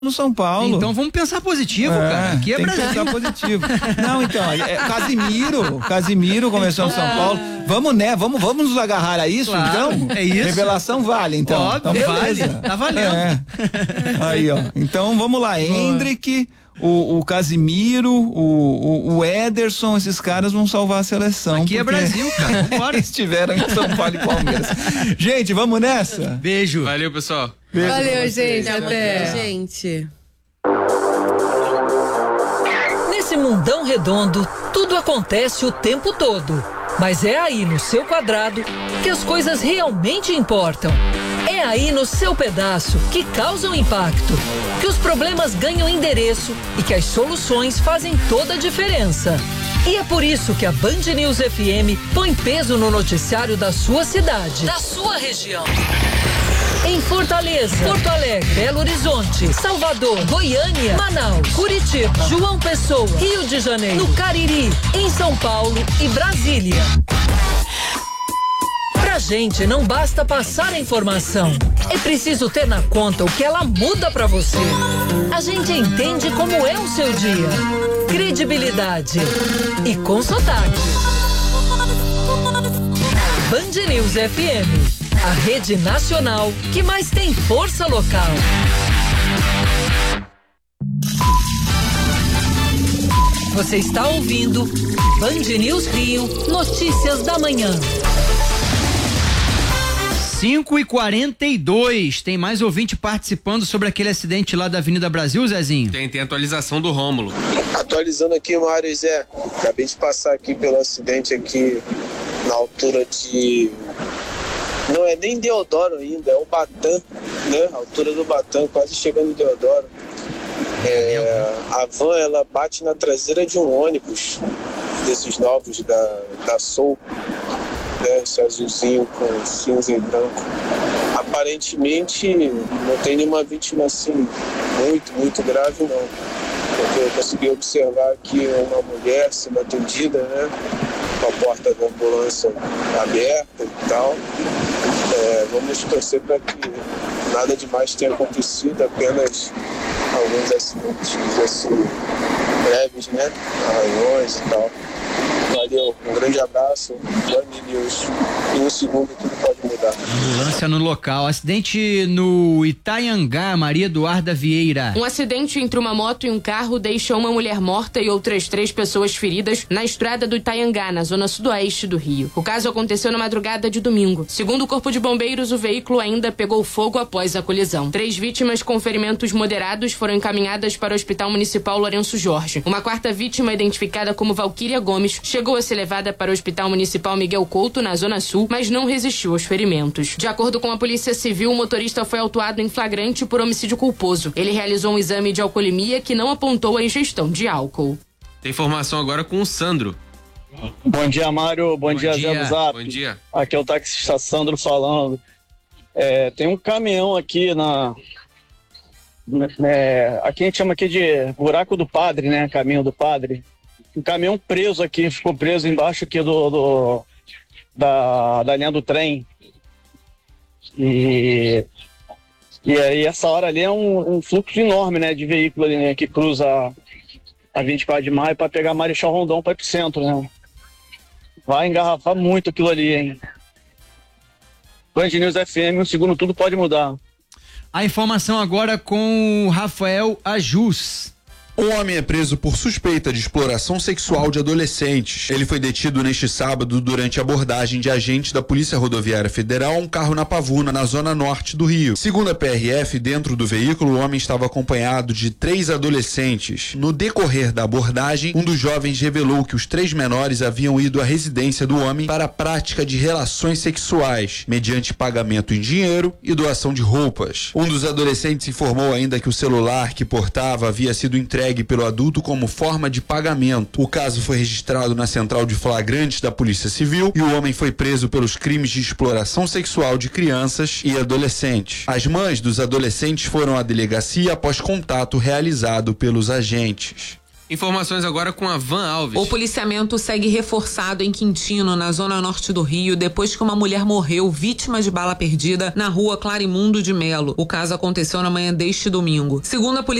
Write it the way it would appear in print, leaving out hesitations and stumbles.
no São Paulo. Então vamos pensar positivo, cara. Aqui é tem Brasil. Que pensar positivo. Não, então, Casimiro começou no São Paulo. Vamos, né? Vamos nos agarrar a isso, claro, então? É isso. Revelação vale, então. Óbvio, então vale. Tá valendo. Aí, ó. Então, vamos lá. Hendrick, o Casimiro, o Ederson, esses caras vão salvar a seleção. Aqui é Brasil, cara. Vambora. Estiveram em São Paulo e Palmeiras. Gente, vamos nessa? Beijo. Valeu, pessoal. Beijo. Valeu, gente. Até. Gente. Nesse mundão redondo, tudo acontece o tempo todo. Mas é aí no seu quadrado que as coisas realmente importam. É aí no seu pedaço que causam impacto, que os problemas ganham endereço e que as soluções fazem toda a diferença. E é por isso que a Band News FM põe peso no noticiário da sua cidade, da sua região. Em Fortaleza, Porto Alegre, Belo Horizonte, Salvador, Goiânia, Manaus, Curitiba, João Pessoa, Rio de Janeiro, no Cariri, em São Paulo e Brasília. Pra gente não basta passar a informação, é preciso ter na conta o que ela muda pra você. A gente entende como é o seu dia, credibilidade e com sotaque. Band News FM, a rede nacional que mais tem força local. Você está ouvindo Band News Rio, notícias da manhã. 5h42, tem mais ouvinte participando sobre aquele acidente lá da Avenida Brasil, Zezinho? Tem atualização do Rômulo. Atualizando aqui, Mário Zé, acabei de passar aqui pelo acidente aqui na altura de... Não é nem Deodoro ainda, é o Batã, né? A altura do Batã, quase chegando em Deodoro. A van, ela bate na traseira de um ônibus desses novos da Soul, né? Esse azulzinho com cinza e branco. Aparentemente não tem nenhuma vítima assim muito grave, não. Porque eu consegui observar aqui uma mulher sendo atendida, né? Com a porta da ambulância aberta e tal. Vamos torcer para que nada demais tenha acontecido, apenas alguns acidentes assim, breves, né? Arranhões e tal. Valeu, um grande abraço, Band News. Em um segundo tudo pode mudar. Ambulância no local. Acidente no Itaiangá, Maria Eduarda Vieira. Um acidente entre uma moto e um carro deixa uma mulher morta e outras 3 pessoas feridas na estrada do Itaiangá, na zona sudoeste do Rio. O caso aconteceu na madrugada de domingo. Segundo o Corpo de Bombeiros, o veículo ainda pegou fogo após a colisão. 3 vítimas com ferimentos moderados foram encaminhadas para o Hospital Municipal Lourenço Jorge. Uma 4ª vítima, identificada como Valquíria Gomes, chegou a ser levada para o Hospital Municipal Miguel Couto, na Zona Sul, mas não resistiu aos ferimentos. De acordo com a Polícia Civil, o motorista foi autuado em flagrante por homicídio culposo. Ele realizou um exame de alcoolemia que não apontou a ingestão de álcool. Tem informação agora com o Sandro. Bom dia, Mário. Bom dia, Zé do Zap. Bom dia. Aqui é o taxista Sandro falando. Tem um caminhão aqui aqui a gente chama aqui de Buraco do Padre, né? Caminho do Padre. Um caminhão preso aqui, ficou preso embaixo aqui da linha do trem. E aí essa hora ali é um fluxo enorme, né, de veículo ali, né, que cruza a 24 de maio para pegar Marechal Rondon para ir pro centro, né? Vai engarrafar muito aquilo ali, hein? Band News FM, um segundo tudo pode mudar. A informação agora com o Rafael Ajus. Um homem é preso por suspeita de exploração sexual de adolescentes. Ele foi detido neste sábado durante a abordagem de agentes da Polícia Rodoviária Federal a um carro na Pavuna, na zona norte do Rio. Segundo a PRF, dentro do veículo, o homem estava acompanhado de 3 adolescentes. No decorrer da abordagem, um dos jovens revelou que os 3 menores haviam ido à residência do homem para a prática de relações sexuais, mediante pagamento em dinheiro e doação de roupas. Um dos adolescentes informou ainda que o celular que portava havia sido entregue pelo adulto como forma de pagamento. O caso foi registrado na central de flagrantes da Polícia Civil e o homem foi preso pelos crimes de exploração sexual de crianças e adolescentes. As mães dos adolescentes foram à delegacia após contato realizado pelos agentes. Informações agora com a Van Alves. O policiamento segue reforçado em Quintino, na zona norte do Rio, depois que uma mulher morreu vítima de bala perdida na rua Clarimundo de Melo. O caso aconteceu na manhã deste domingo. Segundo a polícia